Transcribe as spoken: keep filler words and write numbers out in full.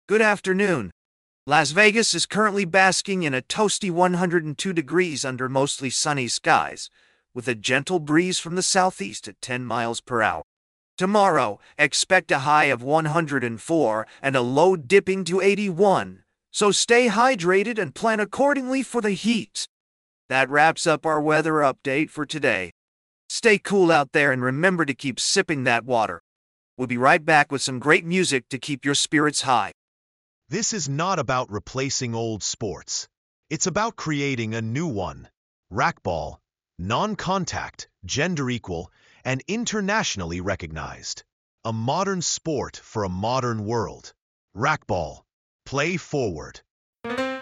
Good afternoon. Las Vegas is currently basking in a toasty one hundred two degrees under mostly sunny skies, with a gentle breeze from the southeast at ten miles per hour. Tomorrow, expect a high of one hundred four and a low dipping to eighty-one, so stay hydrated and plan accordingly for the heat. That wraps up our weather update for today. Stay cool out there and remember to keep sipping that water. We'll be right back with some great music to keep your spirits high. This is not about replacing old sports. It's about creating a new one. Racquetball, non-contact, gender equal, and internationally recognized. A modern sport for a modern world. Racquetball. Play forward.